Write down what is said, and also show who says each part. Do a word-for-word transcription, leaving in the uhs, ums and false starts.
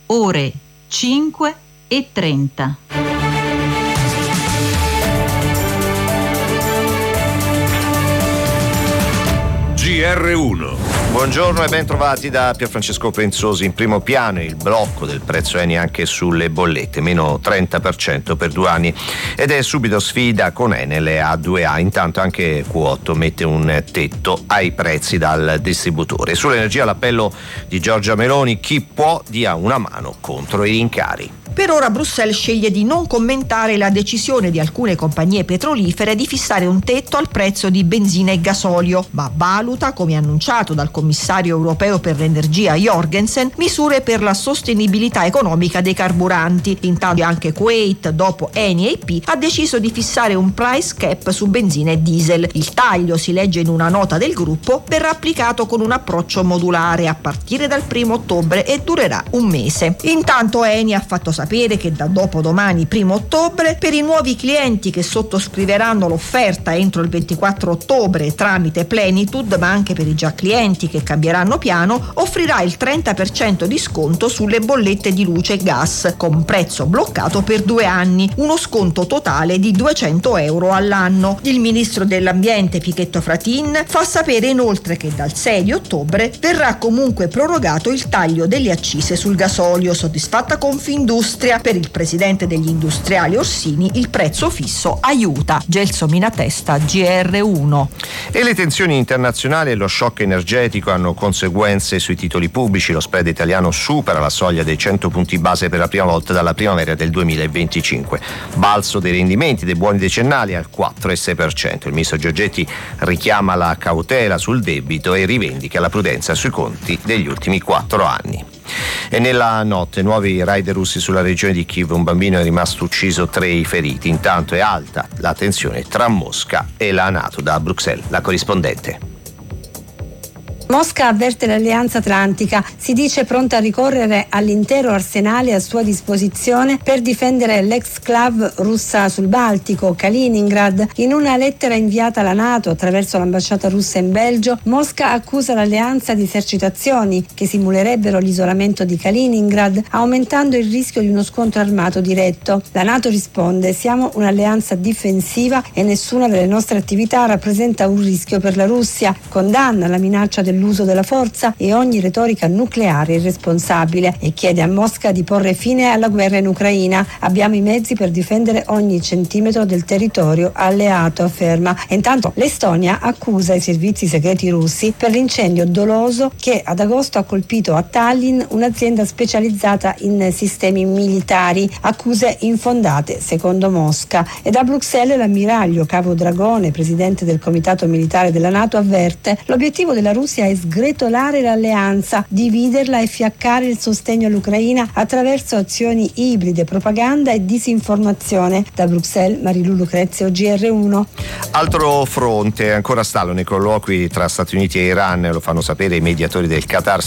Speaker 1: ore cinque e trenta.
Speaker 2: G R uno.
Speaker 3: Buongiorno e ben trovati da Pierfrancesco Penzosi. In primo piano il blocco del prezzo Eni anche sulle bollette, meno trenta per cento per due anni, ed è subito sfida con Enel e A due A. Intanto anche Q otto mette un tetto ai prezzi dal distributore. Sull'energia l'appello di Giorgia Meloni: chi può dia una mano contro i rincari.
Speaker 4: Per ora Bruxelles sceglie di non commentare la decisione di alcune compagnie petrolifere di fissare un tetto al prezzo di benzina e gasolio, ma valuta, come annunciato dal commissario europeo per l'energia Jorgensen, misure per la sostenibilità economica dei carburanti. Intanto anche Kuwait, dopo Eni e I P, ha deciso di fissare un price cap su benzina e diesel. Il taglio, si legge in una nota del gruppo, verrà applicato con un approccio modulare a partire dal primo ottobre e durerà un mese. Intanto Eni ha fatto sapere che da dopodomani primo ottobre per i nuovi clienti che sottoscriveranno l'offerta entro il ventiquattro ottobre tramite Plenitude, ma anche per i già clienti che cambieranno piano, offrirà il trenta per cento di sconto sulle bollette di luce e gas con prezzo bloccato per due anni, uno sconto totale di duecento euro all'anno. Il ministro dell'ambiente Pichetto Fratin fa sapere inoltre che dal sei di ottobre verrà comunque prorogato il taglio delle accise sul gasolio. Soddisfatta Confindustria. Per il presidente degli industriali Orsini il prezzo fisso aiuta. Gelsomina Testa, G R uno.
Speaker 3: E le tensioni internazionali e lo shock energetico hanno conseguenze sui titoli pubblici. Lo spread italiano supera la soglia dei cento punti base per la prima volta dalla primavera del duemilaventicinque. Balzo dei rendimenti dei buoni decennali al quattro virgola sei per cento. Il ministro Giorgetti richiama la cautela sul debito e rivendica la prudenza sui conti degli ultimi quattro anni. E nella notte nuovi raid russi sulla regione di Kiev, un bambino è rimasto ucciso, tre i feriti. Intanto è alta la tensione tra Mosca e la NATO. Da Bruxelles la corrispondente.
Speaker 5: Mosca avverte l'Alleanza Atlantica, si dice pronta a ricorrere all'intero arsenale a sua disposizione per difendere l'ex-clav russa sul Baltico, Kaliningrad. In una lettera inviata alla NATO attraverso l'ambasciata russa in Belgio, Mosca accusa l'Alleanza di esercitazioni che simulerebbero l'isolamento di Kaliningrad, aumentando il rischio di uno scontro armato diretto. La NATO risponde: siamo un'alleanza difensiva e nessuna delle nostre attività rappresenta un rischio per la Russia. Condanna la minaccia del l'uso della forza e ogni retorica nucleare irresponsabile e chiede a Mosca di porre fine alla guerra in Ucraina. Abbiamo i mezzi per difendere ogni centimetro del territorio alleato, afferma. E intanto l'Estonia accusa i servizi segreti russi per l'incendio doloso che ad agosto ha colpito a Tallinn un'azienda specializzata in sistemi militari. Accuse infondate, secondo Mosca. E da Bruxelles l'ammiraglio Cavo Dragone, presidente del Comitato Militare della NATO, avverte: l'obiettivo della Russia è sgretolare l'alleanza, dividerla e fiaccare il sostegno all'Ucraina attraverso azioni ibride, propaganda e disinformazione. Da Bruxelles, Marilu Lucrezio, G R uno.
Speaker 3: Altro fronte, ancora stallo nei colloqui tra Stati Uniti e Iran, lo fanno sapere i mediatori del Qatar